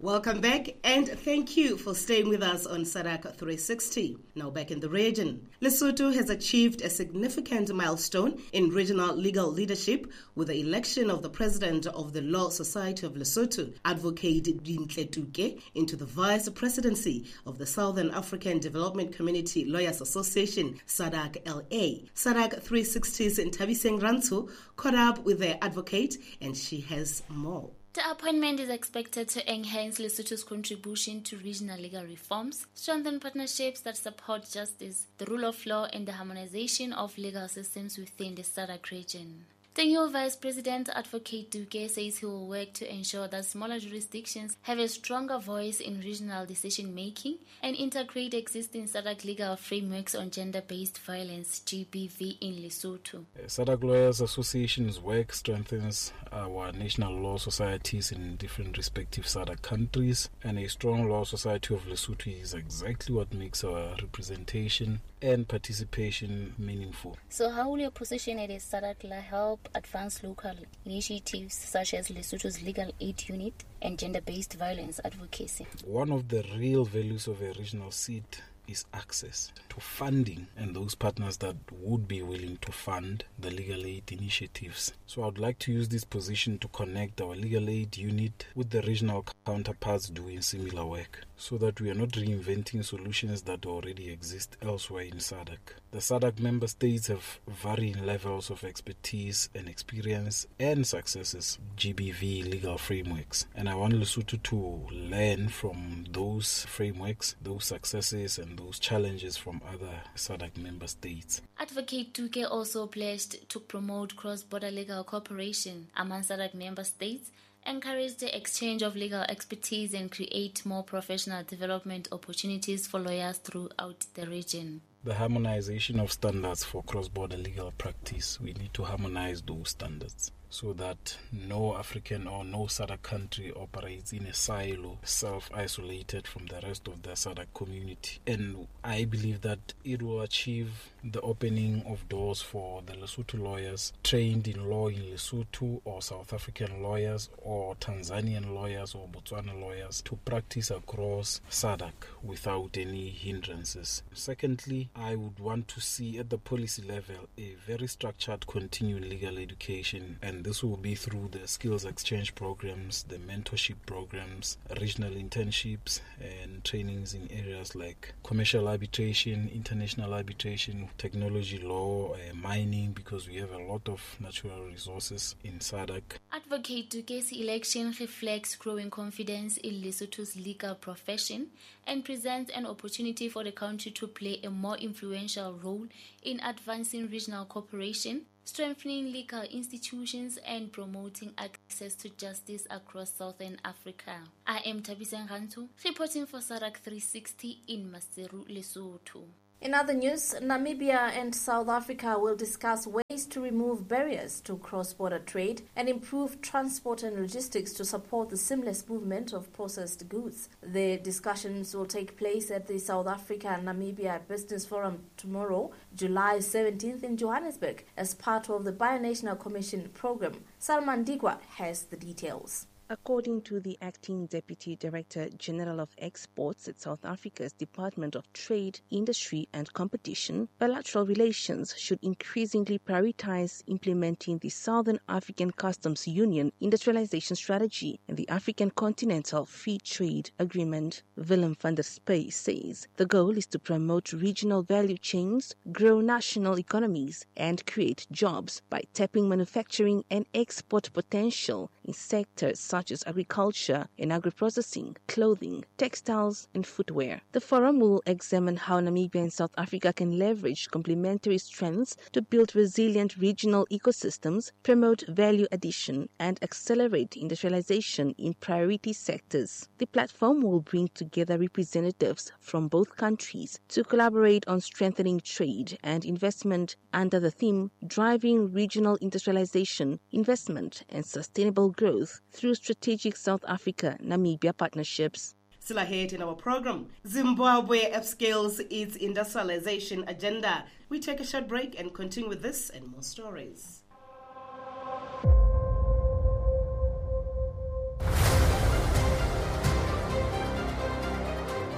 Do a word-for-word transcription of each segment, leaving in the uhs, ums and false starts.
Welcome back and thank you for staying with us on SADC three sixty. Now back in the region. Lesotho has achieved a significant milestone in regional legal leadership with the election of the president of the Law Society of Lesotho, Advocate Dintle Tuke, into the vice presidency of the Southern African Development Community Lawyers Association, SADC L A. SADC three sixty's Ntabiseng Rantu caught up with the advocate and she has more. The appointment is expected to enhance Lesotho's contribution to regional legal reforms, strengthen partnerships that support justice, the rule of law, and the harmonization of legal systems within the SADC region. The new Vice President, Advocate Duke, says he will work to ensure that smaller jurisdictions have a stronger voice in regional decision-making and integrate existing SADC legal frameworks on gender-based violence, G B V, in Lesotho. SADC Lawyers Association's work strengthens our national law societies in different respective SADC countries, and a strong law society of Lesotho is exactly what makes our representation and participation meaningful. So how will your position at SADC help advance local initiatives such as Lesotho's Legal Aid Unit and gender-based violence advocacy? One of the real values of a regional seat is access to funding and those partners that would be willing to fund the legal aid initiatives. So I would like to use this position to connect our legal aid unit with the regional counterparts doing similar work, so that we are not reinventing solutions that already exist elsewhere in SADC. The SADC member states have varying levels of expertise and experience and successes, G B V legal frameworks, and I want Lesotho to learn from those frameworks, those successes and those challenges from other SADC member states. Advocate Duke also pledged to promote cross-border legal cooperation among SADC member states, encourage the exchange of legal expertise, and create more professional development opportunities for lawyers throughout the region. The harmonization of standards for cross-border legal practice, we need to harmonize those standards so that no African or no SADC country operates in a silo, self-isolated from the rest of the SADC community. And I believe that it will achieve the opening of doors for the Lesotho lawyers trained in law in Lesotho, or South African lawyers, or Tanzanian lawyers, or Botswana lawyers to practice across SADC without any hindrances. Secondly, I would want to see at the policy level a very structured continuing legal education, and this will be through the skills exchange programs, the mentorship programs, regional internships, and trainings in areas like commercial arbitration, international arbitration, technology law, uh, mining, because we have a lot of natural resources in SADC. Advocate Duke's election reflects growing confidence in Lesotho's legal profession and presents an opportunity for the country to play a more influential role in advancing regional cooperation, strengthening legal institutions, and promoting access to justice across Southern Africa. I am Ntabiseng Rantu, reporting for SADC three sixty in Maseru, Lesotho. In other news, Namibia and South Africa will discuss ways to remove barriers to cross-border trade and improve transport and logistics to support the seamless movement of processed goods. The discussions will take place at the South Africa-Namibia Business Forum tomorrow, July seventeenth in Johannesburg, as part of the Binational Commission program. Salman Digwa has the details. According to the Acting Deputy Director General of Exports at South Africa's Department of Trade, Industry and Competition, bilateral relations should increasingly prioritize implementing the Southern African Customs Union industrialization strategy and the African Continental Free Trade Agreement. Willem van der Spey says the goal is to promote regional value chains, grow national economies, and create jobs by tapping manufacturing and export potential in sectors such as agriculture and agri-processing, clothing, textiles, and footwear. The forum will examine how Namibia and South Africa can leverage complementary strengths to build resilient regional ecosystems, promote value addition, and accelerate industrialization in priority sectors. The platform will bring together representatives from both countries to collaborate on strengthening trade and investment under the theme Driving Regional Industrialization, Investment, and Sustainable Growth through strategic South Africa-Namibia partnerships. Still ahead in our program, Zimbabwe upscales its industrialization agenda. We take a short break and continue with this and more stories.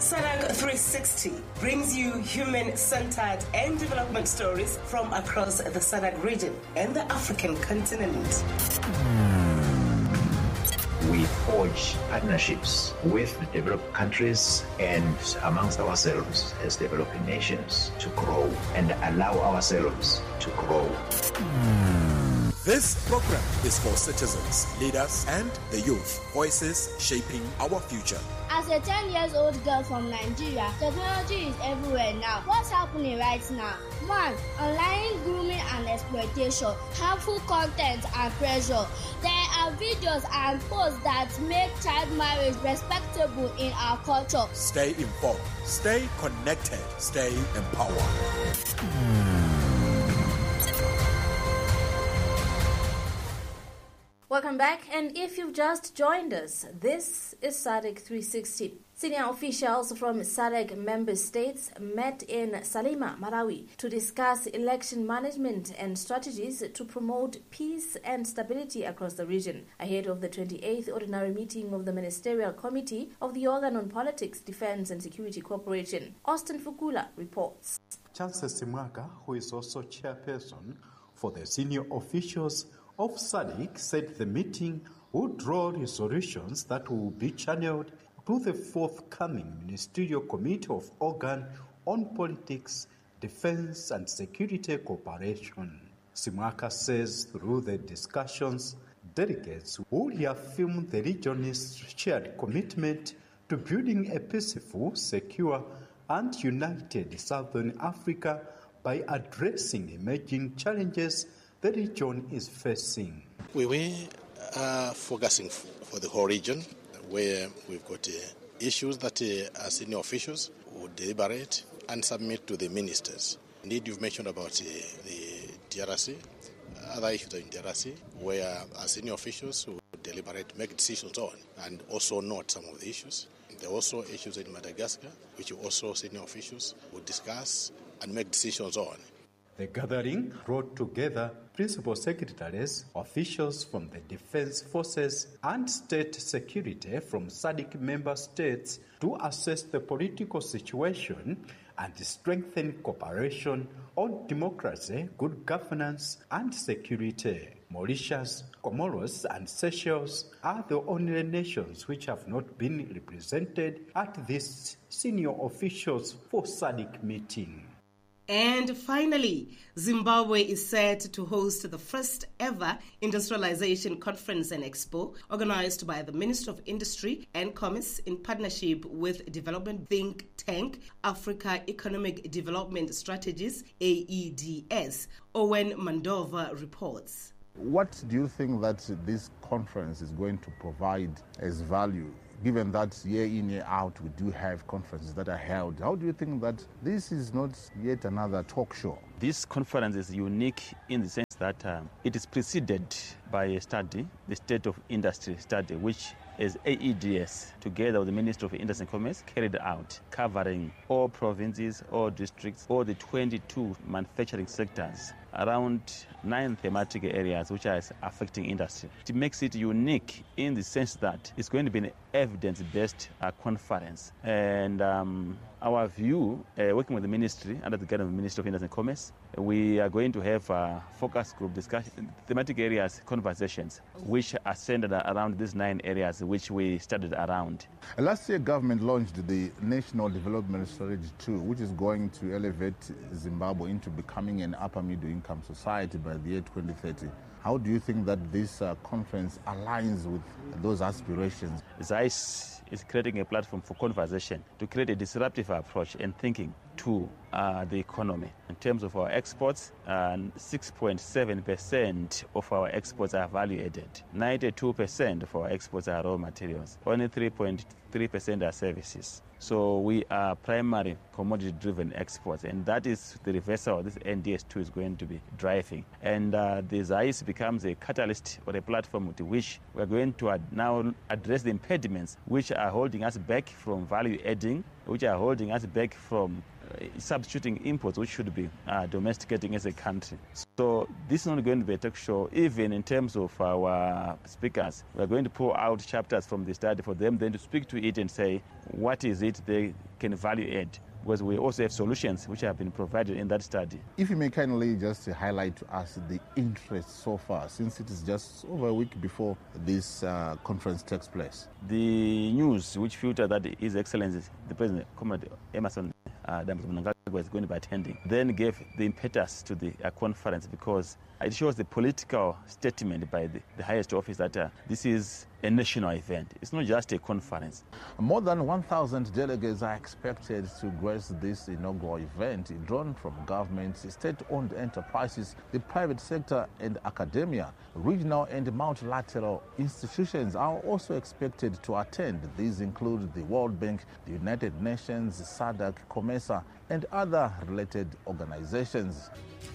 SADC three sixty brings you human-centered and development stories from across the SADC region and the African continent. We forge partnerships with the developed countries and amongst ourselves as developing nations to grow and allow ourselves to grow. This program is for citizens, leaders, and the youth. Voices shaping our future. As a ten years old girl from Nigeria, technology is everywhere now. What's happening right now? One, online grooming and exploitation, harmful content and pressure. There are videos and posts that make child marriage respectable in our culture. Stay informed, stay connected, stay empowered. Welcome back, and if you've just joined us, this is SADC three sixty. Senior officials from SADC member states met in Salima, Malawi, to discuss election management and strategies to promote peace and stability across the region, ahead of the twenty-eighth ordinary meeting of the Ministerial Committee of the Organ on Politics, Defense and Security Cooperation. Austin Fukula reports. Chancellor Simwaka, who is also chairperson for the senior officials of SADC, said the meeting would draw resolutions that will be channeled to the forthcoming Ministerial Committee of Organ on Politics, Defense and Security Cooperation. Simwaka says through the discussions, delegates will reaffirm the region's shared commitment to building a peaceful, secure and united Southern Africa by addressing emerging challenges the region is facing. We were uh, focusing f- for the whole region, where we've got uh, issues that uh, our senior officials would deliberate and submit to the ministers. Indeed, you've mentioned about uh, the D R C, other issues in D R C, where our senior officials would deliberate, make decisions on, and also note some of the issues. There are also issues in Madagascar, which also senior officials would discuss and make decisions on. The gathering brought together principal secretaries, officials from the defense forces and state security from SADC member states to assess the political situation and strengthen cooperation on democracy, good governance and security. Mauritius, Comoros and Seychelles are the only nations which have not been represented at this senior officials for SADC meeting. And finally, Zimbabwe is set to host the first ever Industrialization Conference and Expo organized by the Ministry of Industry and Commerce in partnership with development think tank Africa Economic Development Strategies, A E D S. Owen Mandova reports. What do you think that this conference is going to provide as value? Given that year in, year out, we do have conferences that are held, how do you think that this is not yet another talk show? This conference is unique in the sense that um, it is preceded by a study, the State of Industry study, which is A E D S, together with the Ministry of Industry and Commerce, carried out, covering all provinces, all districts, all the twenty-two manufacturing sectors, around nine thematic areas which are affecting industry. It makes it unique in the sense that it's going to be an evidence-based uh, conference. And um, our view, uh, working with the ministry, under the guidance of the Ministry of Industry and Commerce, we are going to have a focus group discussion, thematic areas, conversations, which are centered around these nine areas which we studied around. Last year, government launched the National Development Strategy two, which is going to elevate Zimbabwe into becoming an upper middle income society by the year twenty thirty. How do you think that this uh, conference aligns with those aspirations? ZAIS is creating a platform for conversation to create a disruptive approach and thinking to uh, the economy. In terms of our exports, uh, six point seven percent of our exports are value added. ninety-two percent of our exports are raw materials. Only three point three percent are services. So we are primary commodity-driven exports, and that is the reversal this N D S two is going to be driving. And uh, the ZAIS becomes a catalyst or a platform with which we are going to ad- now address the impediments which are holding us back from value adding, which are holding us back from uh, substituting imports which should be uh, domesticating as a country. So this is not going to be a talk show. Even in terms of our speakers, we are going to pull out chapters from the study for them then to speak to it and say, what is it which they can value add, because we also have solutions which have been provided in that study. If you may kindly just highlight to us the interest so far, since it is just over a week before this uh, conference takes place. The news which filtered that His Excellency, the President, Comrade Emmerson uh, Mnangagwa is going to be attending, then gave the impetus to the uh, conference, because it shows the political statement by the, the highest office that uh, this is a national event. It's not just a conference. More than one thousand delegates are expected to grace this inaugural event, drawn from governments, state-owned enterprises, the private sector and academia. Regional and multilateral institutions are also expected to attend. These include the World Bank, the United Nations, SADC, COMESA, and other related organizations.